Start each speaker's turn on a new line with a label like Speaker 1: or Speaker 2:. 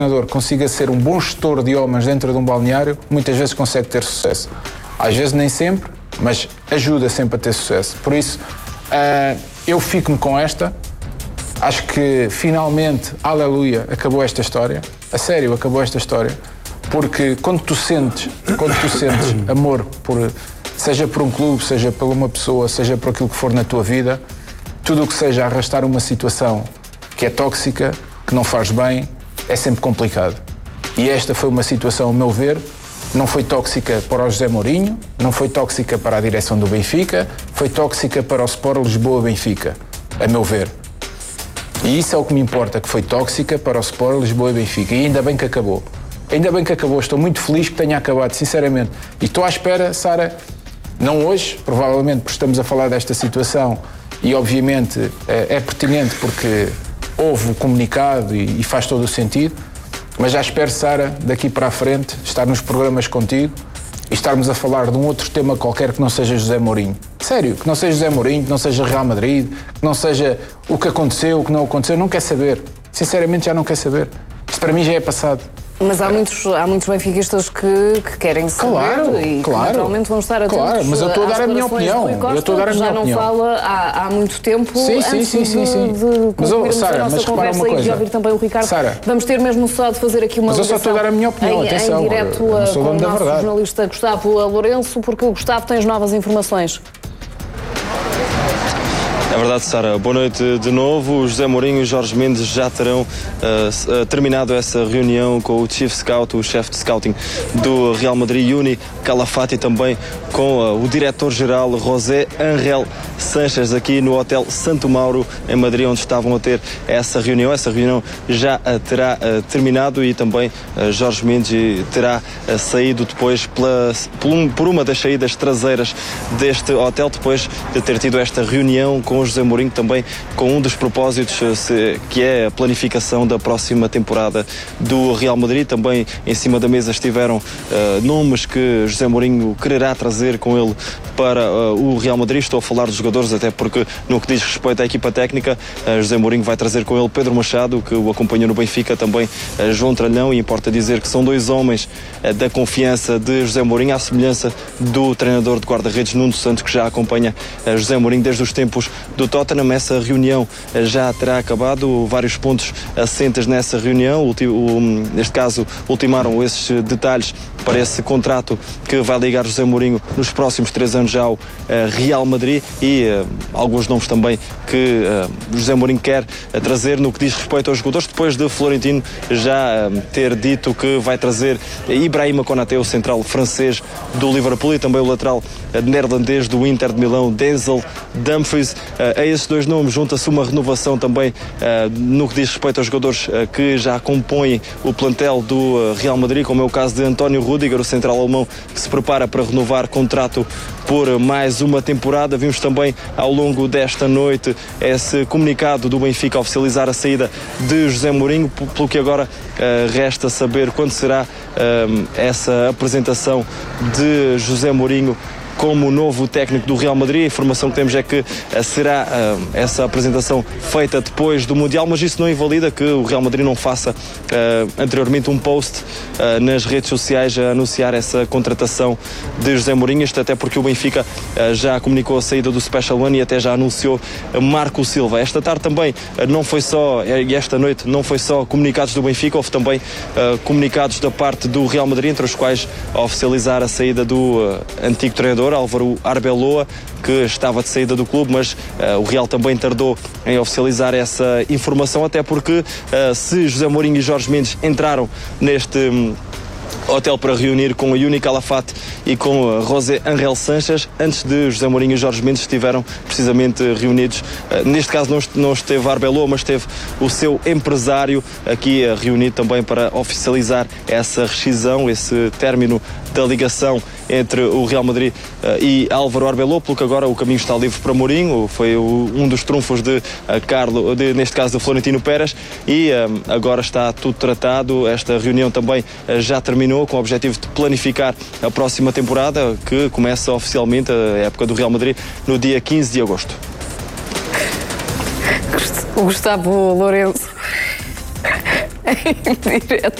Speaker 1: treinador consiga ser um bom gestor de homens dentro de um balneário, muitas vezes consegue ter sucesso. Às vezes nem sempre, mas ajuda sempre a ter sucesso. Por isso, eu fico-me com esta. Acho que finalmente, aleluia, acabou esta história. A sério, acabou esta história. Porque quando tu sentes amor, seja por um clube, seja por uma pessoa, seja por aquilo que for na tua vida, tudo o que seja arrastar uma situação que é tóxica, que não faz bem, é sempre complicado. E esta foi uma situação, a meu ver, não foi tóxica para o José Mourinho, não foi tóxica para a direção do Benfica, foi tóxica para o Sport Lisboa-Benfica, a meu ver. E isso é o que me importa, que foi tóxica para o Sport Lisboa e Benfica. E ainda bem que acabou. Ainda bem que acabou. Estou muito feliz que tenha acabado, sinceramente. E estou à espera, Sara, não hoje, provavelmente porque estamos a falar desta situação e obviamente é pertinente porque houve o comunicado e faz todo o sentido, mas já espero, Sara, daqui para a frente, estar nos programas contigo e estarmos a falar de um outro tema qualquer que não seja José Mourinho. Sério, que não seja José Mourinho, que não seja Real Madrid, que não seja o que aconteceu, o que não aconteceu, não quer saber. Sinceramente já não quer saber. Isto para mim já é passado.
Speaker 2: Mas há muitos benfiquistas que querem saber e que naturalmente vão estar atentos.
Speaker 1: Claro, mas eu estou a dar a minha opinião.
Speaker 2: Eu estou a dar a minha opinião. Já não fala há muito tempo.
Speaker 1: Sim.
Speaker 2: Mas,
Speaker 1: Sara, mas repara uma coisa.
Speaker 2: E de ouvir também o Ricardo.
Speaker 1: Sara,
Speaker 2: vamos ter mesmo só de fazer aqui uma ligação.
Speaker 1: Mas eu só estou a dar a minha opinião, atenção.
Speaker 2: Em direto com o nosso jornalista Gustavo Lourenço, porque o Gustavo tem as novas informações.
Speaker 3: É verdade, Sara. Boa noite de novo. O José Mourinho e Jorge Mendes já terão terminado essa reunião com o Chief Scout, o chefe de scouting do Real Madrid, Yuni Calafati, e também com o diretor-geral José Angel Sanches, aqui no Hotel Santo Mauro, em Madrid, onde estavam a ter essa reunião. Essa reunião já terá terminado e também Jorge Mendes terá saído depois por uma das saídas traseiras deste hotel, depois de ter tido esta reunião com o José Mourinho, também com um dos propósitos que é a planificação da próxima temporada do Real Madrid. Também em cima da mesa estiveram nomes que José Mourinho quererá trazer com ele para o Real Madrid. Estou a falar dos jogadores, até porque no que diz respeito à equipa técnica, José Mourinho vai trazer com ele Pedro Machado, que o acompanhou no Benfica, também João Tralhão, e importa dizer que são dois homens da confiança de José Mourinho, à semelhança do treinador de guarda-redes Nuno Santos, que já acompanha José Mourinho desde os tempos do Tottenham. Essa reunião já terá acabado, vários pontos assentes nessa reunião, neste caso ultimaram esses detalhes para esse contrato que vai ligar José Mourinho nos próximos 3 anos já ao Real Madrid, e alguns nomes também que José Mourinho quer trazer no que diz respeito aos jogadores, depois de Florentino já ter dito que vai trazer Ibrahima Konaté, o central francês do Liverpool, e também o lateral neerlandês do Inter de Milão, Denzel Dumfries. A esses dois nomes junta-se uma renovação também no que diz respeito aos jogadores que já compõem o plantel do Real Madrid, como é o caso de António Rüdiger, o central alemão, que se prepara para renovar contrato por mais uma temporada. Vimos também ao longo desta noite esse comunicado do Benfica a oficializar a saída de José Mourinho, pelo que agora resta saber quando será essa apresentação de José Mourinho como novo técnico do Real Madrid. A informação que temos é que será essa apresentação feita depois do Mundial, mas isso não invalida que o Real Madrid não faça anteriormente um post nas redes sociais a anunciar essa contratação de José Mourinho, isto até porque o Benfica já comunicou a saída do Special One e até já anunciou Marco Silva. Esta tarde também não foi só, e esta noite não foi só comunicados do Benfica, houve também comunicados da parte do Real Madrid, entre os quais a oficializar a saída do antigo treinador Álvaro Arbeloa, que estava de saída do clube, mas o Real também tardou em oficializar essa informação, até porque se José Mourinho e Jorge Mendes entraram neste hotel para reunir com a Yuni Calafati e com a José Angel Sanches, antes de José Mourinho e Jorge Mendes estiveram precisamente reunidos. Neste caso não esteve Arbeloa, mas esteve o seu empresário aqui reunido também para oficializar essa rescisão, esse término da ligação entre o Real Madrid e Álvaro Arbeloa, pelo que agora o caminho está livre para Mourinho. Foi um dos trunfos de neste caso de Florentino Pérez, e agora está tudo tratado. Esta reunião também já terminou, com o objetivo de planificar a próxima temporada, que começa oficialmente a época do Real Madrid no dia 15 de agosto.
Speaker 2: O Gustavo Lourenço em direto.